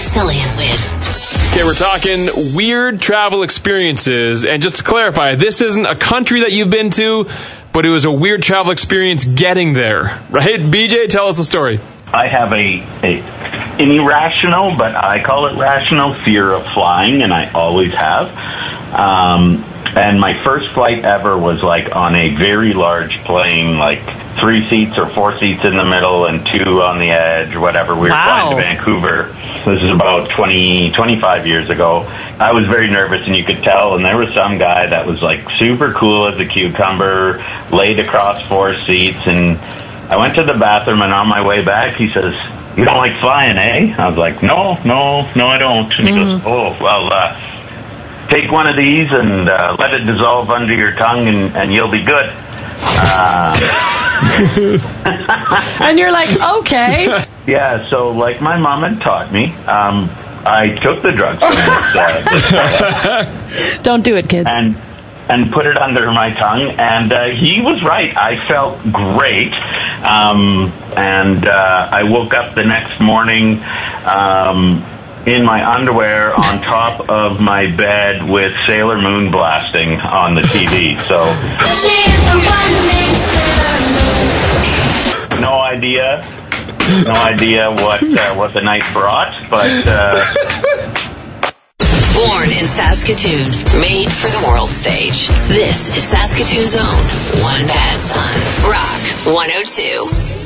Cillian with. Okay, we're talking weird travel experiences. And just to clarify, this isn't a country that you've been to, but it was a weird travel experience getting there. Right? BJ, tell us the story. I have an irrational, but I call it rational, fear of flying, and I always have. And my first flight ever was like on a very large plane, like 3 seats or 4 seats in the middle and 2 on the edge, whatever. We were flying to Vancouver. This is about 25 years ago. I was very nervous, and you could tell, and there was some guy that was like super cool as a cucumber, laid across 4 seats, and I went to the bathroom, and on my way back, he says, "You don't like flying, eh?" I was like, no, I don't. And he goes, "Oh, well, take one of these and let it dissolve under your tongue, and you'll be good." And you're like, okay. Yeah, so like my mom had taught me, I took the drugs from this Don't do it, kids. and put it under my tongue, and he was right. I felt great, and I woke up the next morning in my underwear on top of my bed with Sailor Moon blasting on the TV. So no idea what the night brought, but. Born in Saskatoon, made for the world stage. This is Saskatoon's own One Bad Son. Rock 102.